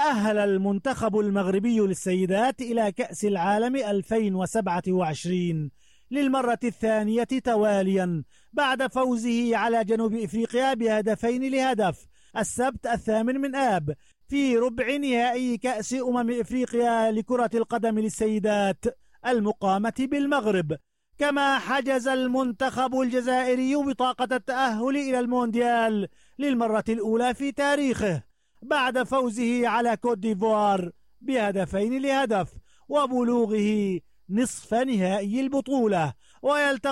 تأهل المنتخب المغربي للسيدات إلى كأس العالم 2027 للمرة الثانية تواليا بعد فوزه على جنوب إفريقيا ب2-0 السبت 8 آب في ربع نهائي كأس إفريقيا لكرة القدم للسيدات المقامة بالمغرب. كما حجز المنتخب الجزائري بطاقة التأهل إلى المونديال للمرة الأولى في تاريخه بعد فوزه على كوت ديفوار ب2-0 وبلوغه نصف نهائي البطولة. ويلتقي